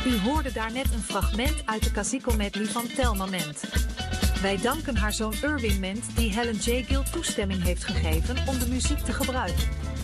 U hoorde daarnet een fragment uit de Cacique medley van Thelma Ment. Wij danken haar zoon Irwin Ment die Helen J. Gill toestemming heeft gegeven om de muziek te gebruiken.